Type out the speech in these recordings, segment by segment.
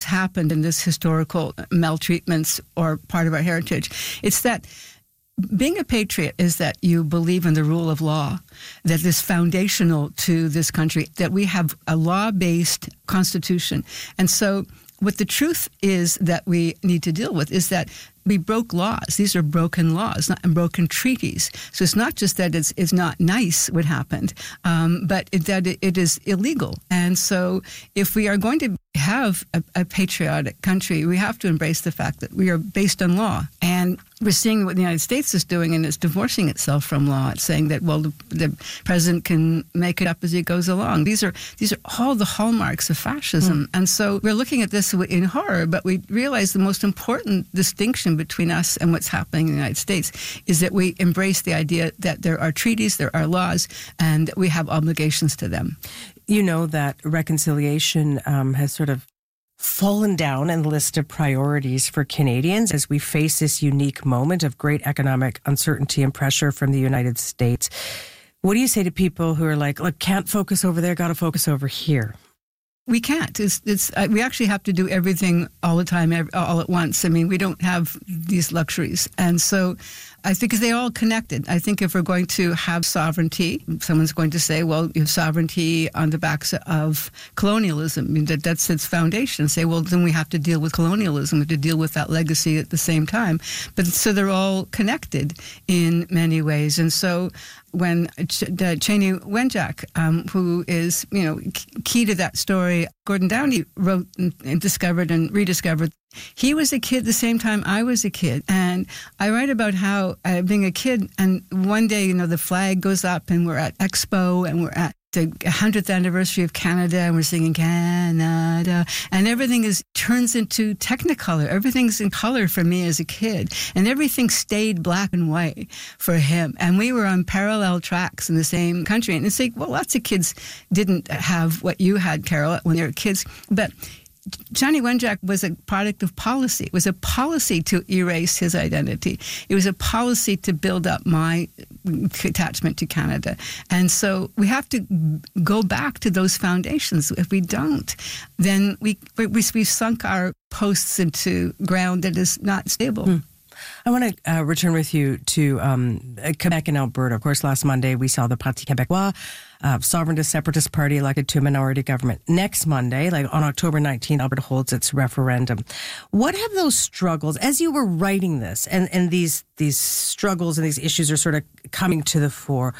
happened in this historical maltreatments or part of our heritage. It's that being a patriot is that you believe in the rule of law, that is foundational to this country, that we have a law-based constitution. And so what the truth is that we need to deal with is that we broke laws. These are broken laws, not broken treaties. So it's not just that it's not nice what happened, but that it is illegal. And so if we are going to have a patriotic country, we have to embrace the fact that we are based on law. And we're seeing what the United States is doing, and it's divorcing itself from law. It's saying that, well, the president can make it up as he goes along. These are all the hallmarks of fascism. And so we're looking at this in horror, but we realize the most important distinction between us and what's happening in the United States is that we embrace the idea that there are treaties, there are laws, and that we have obligations to them. You know that reconciliation has sort of fallen down in the list of priorities for Canadians as we face this unique moment of great economic uncertainty and pressure from the United States. What do you say to people who are like, look, can't focus over there, got to focus over here? We can't. We actually have to do everything all the time, all at once. I mean, we don't have these luxuries. And so I think they're all connected. I think if we're going to have sovereignty, someone's going to say, well, you have sovereignty on the backs of colonialism. I mean, that's its foundation. Say, well, then we have to deal with colonialism. We have to deal with that legacy at the same time. But so they're all connected in many ways. And so when Cheney Wenjack, who is, key to that story, Gordon Downey wrote and discovered and rediscovered. He was a kid the same time I was a kid. And I write about how being a kid, and one day, the flag goes up and we're at Expo and we're at the 100th anniversary of Canada and we're singing Canada, and everything turns into Technicolor. Everything's in color for me as a kid, and everything stayed black and white for him. And we were on parallel tracks in the same country. And it's like, well, lots of kids didn't have what you had, Carol, when they were kids, but Johnny Wenjack was a product of policy. It was a policy to erase his identity. It was a policy to build up my attachment to Canada. And so we have to go back to those foundations. If we don't, then we've sunk our posts into ground that is not stable. I want to return with you to Quebec and Alberta. Of course, last Monday we saw the Parti québécois, sovereigntist separatist party elected to a minority government. Next Monday, on October 19th, Alberta holds its referendum. What have those struggles, as you were writing this, and these struggles and these issues are sort of coming to the fore,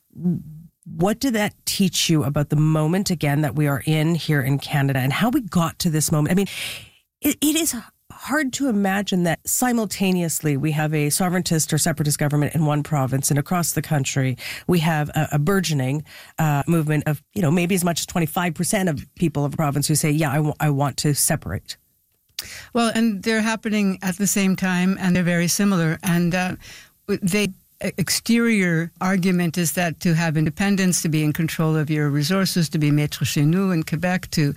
what did that teach you about the moment, again, that we are in here in Canada and how we got to this moment? I mean, it is hard to imagine that simultaneously we have a sovereigntist or separatist government in one province, and across the country we have a burgeoning movement of, maybe as much as 25% of people of a province who say, yeah, I want to separate. Well, and they're happening at the same time, and they're very similar. And the exterior argument is that to have independence, to be in control of your resources, to be maître chez nous in Quebec, to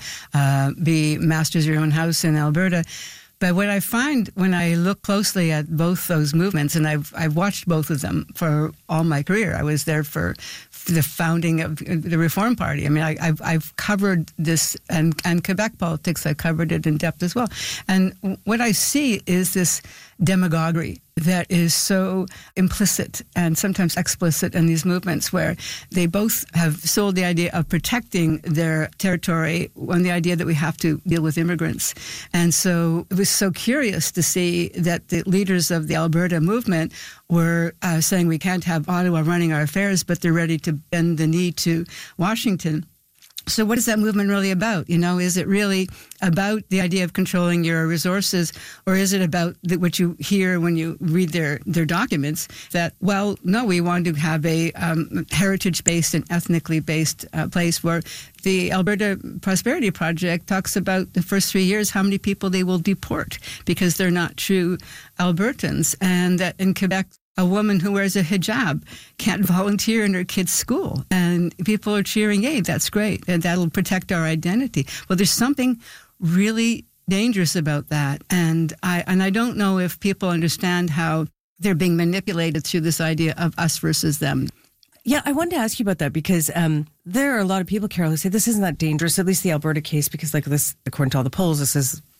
be masters of your own house in Alberta. But what I find when I look closely at both those movements, and I've watched both of them for all my career. I was there for the founding of the Reform Party. I mean, I've covered this and Quebec politics. I covered it in depth as well. And what I see is this demagoguery that is so implicit and sometimes explicit in these movements, where they both have sold the idea of protecting their territory on the idea that we have to deal with immigrants. And so it was so curious to see that the leaders of the Alberta movement were saying we can't have Ottawa running our affairs, but they're ready to bend the knee to Washington. So what is that movement really about? Is it really about the idea of controlling your resources, or is it about what you hear when you read their documents that, well, no, we want to have a heritage-based and ethnically-based place where the Alberta Prosperity Project talks about the first 3 years, how many people they will deport because they're not true Albertans, and that in Quebec, a woman who wears a hijab can't volunteer in her kid's school. And people are cheering, hey, that's great, and that'll protect our identity. Well, there's something really dangerous about that. And I don't know if people understand how they're being manipulated through this idea of us versus them. Yeah, I wanted to ask you about that because there are a lot of people, Carol, who say this isn't that dangerous, at least the Alberta case, because this, according to all the polls, this is